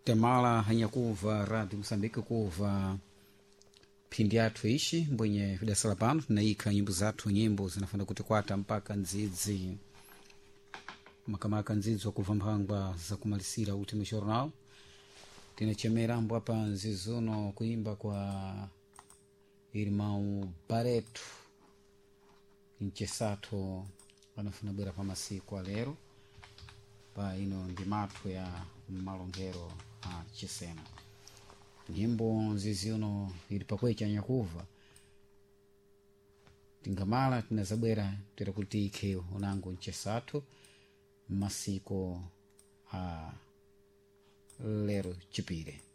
temala hanyakuva radio Moçambique kuva phindi yathu ishi mbwenye vidasala pano tinayikha nyimbo zathu, nyimbo zinafuna kuti kwata mpaka ndzidzi makamaka ndzidzi wakuva mphangwa zakumalisira ultimo jornal. Tinachemera mbo apa nzizuno kuimba kwa Irmão Barreto Inchesato anafuna bwera pa masiku alero pa ino ndi mathu ya malongero a Chisena. Nyimbo nzizuno ili pakwecha nyakuva tingamala tinazabwera tira kuti ikhe unango Nchesato masiku a lero chipire.